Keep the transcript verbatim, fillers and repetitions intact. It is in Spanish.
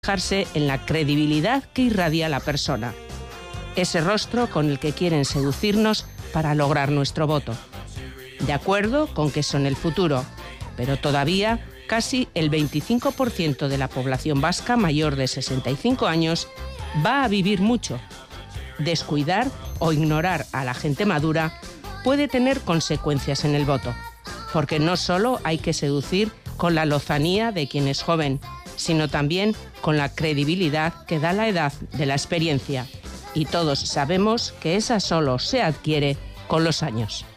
fijarse en la credibilidad que irradia la persona, ese rostro con el que quieren seducirnos para lograr nuestro voto. De acuerdo con que son el futuro, pero todavía casi el veinticinco por ciento de la población vasca mayor de sesenta y cinco años va a vivir mucho. Descuidar o ignorar a la gente madura puede tener consecuencias en el voto, porque no solo hay que seducir con la lozanía de quien es joven, sino también con la credibilidad que da la edad de la experiencia. Y todos sabemos que esa solo se adquiere con los años.